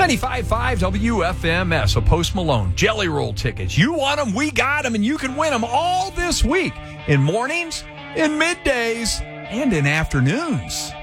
95.5 WFMS, so Post Malone, Jelly Roll tickets. You want them, we got them, and you can win them all this week in mornings, in middays, and in afternoons.